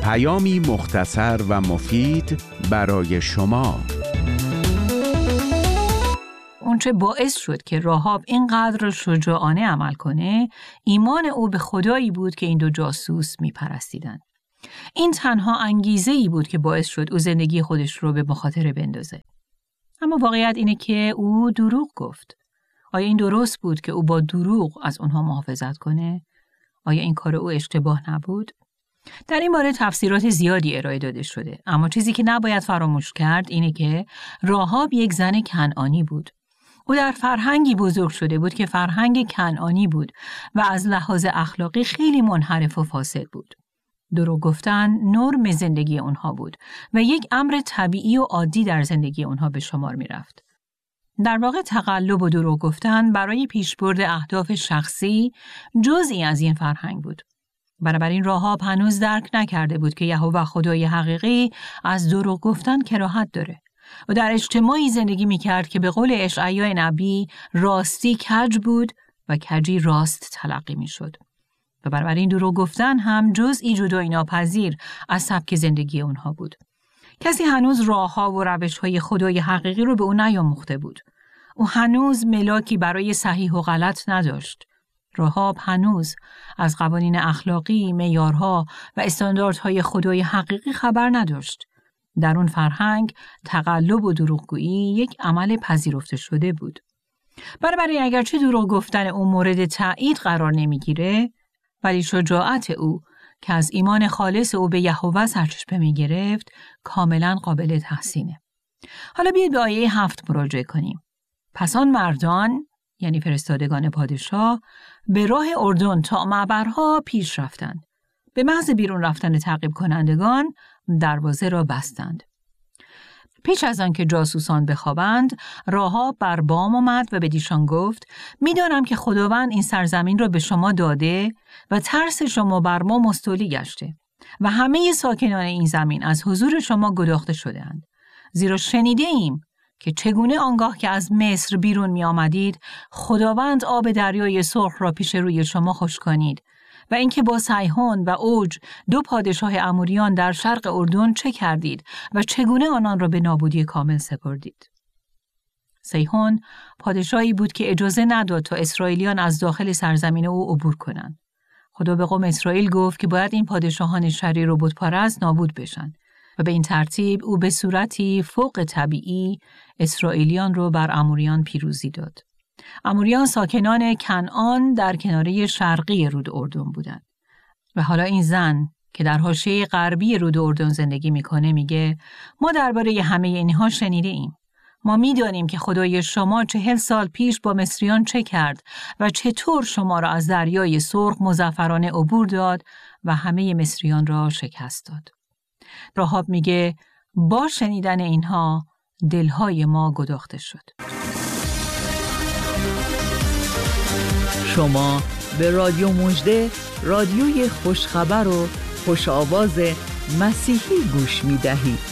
پیامی مختصر و مفید برای شما. اونچه باعث شد که راهاب اینقدر شجاعانه عمل کنه، ایمان او به خدایی بود که این دو جاسوس میپرستیدن. این تنها انگیزه‌ای بود که باعث شد او زندگی خودش رو به مخاطره بندازه. اما واقعیت اینه که او دروغ گفت. آیا این درست بود که او با دروغ از اونها محافظت کنه؟ آیا این کار او اشتباه نبود؟ در این باره تفسیرات زیادی ارائه داده شده، اما چیزی که نباید فراموش کرد اینه که راهاب یک زن کنعانی بود. او در فرهنگی بزرگ شده بود که فرهنگ کنعانی بود و از لحاظ اخلاقی خیلی منحرف و فاسد بود. دروغ گفتن نرم زندگی اونها بود و یک امر طبیعی و عادی در زندگی اونها به شمار می رفت. در واقع تقلب و دروغ گفتن برای پیشبرد اهداف شخصی جزئی از این فرهنگ بود. بنابراین راهاب هنوز درک نکرده بود که یهوه خدای حقیقی از دروغ گفتن کراهت داره و در اجتماعی زندگی می‌کرد که به قول اشعیا نبی راستی کج بود و کجی راست تلقی می‌شد. و بنابراین دروغ گفتن هم جزئی جدایی ناپذیر از سبک زندگی اونها بود. کسی هنوز راه‌ها و روش‌های خدای حقیقی رو به او نیاموخته بود. او هنوز ملاکی برای صحیح و غلط نداشت. راهاب هنوز از قوانین اخلاقی، معیارها و استانداردهای خدای حقیقی خبر نداشت. در اون فرهنگ تقلب و دروغگویی یک عمل پذیرفته شده بود. بنابراین اگرچه دروغ گفتن او مورد تایید قرار نمیگیره، ولی شجاعت او که از ایمان خالص او به یهوه سرچشمه میگرفت کاملا قابل تحسینه. حالا بیایید به آیه 7 مراجعه کنیم. پس آن مردان، یعنی فرستادگان پادشاه، به راه اردن تا معبرها پیش رفتند. به محض بیرون رفتن تعقیب کنندگان دروازه را بستند. پیش از آن که جاسوسان بخوابند، راهاب بر بام آمد و به دیشان گفت: می‌دانم که خداوند این سرزمین را به شما داده و ترس شما بر ما مستولی گشته و همه ساکنان این زمین از حضور شما گداخته شده‌اند. زیرا شنیده ایم که چگونه آنگاه که از مصر بیرون می آمدید خداوند آب دریای سرخ را پیش روی شما خشکانید و اینکه با سیحون و اوج دو پادشاه اموریان در شرق اردن چه کردید و چگونه آنان را به نابودی کامل سپردید. سیحون پادشاهی بود که اجازه نداد تا اسرائیلیان از داخل سرزمین او عبور کنند. خدا به قوم اسرائیل گفت که باید این پادشاهان شریر و بتپرست نابود بشن و به این ترتیب او به صورتی فوق طبیعی اسرائیلیان رو بر اموریان پیروزی داد. اموریان ساکنان کنعان در کناره شرقی رود اردن بودند. و حالا این زن که در حاشیه غربی رود اردن زندگی میکنه میگه: ما درباره همه اینها شنیده ایم. ما میدانیم که خدای شما 40 سال پیش با مصریان چه کرد و چطور شما را از دریای سرخ مظفرانه عبور داد و همه مصریان را شکست داد. راهاب میگه: با شنیدن اینها دلهای ما گداخته شد. شما به رادیو مژده، رادیوی خوشخبر و خوش آواز مسیحی گوش می دهید.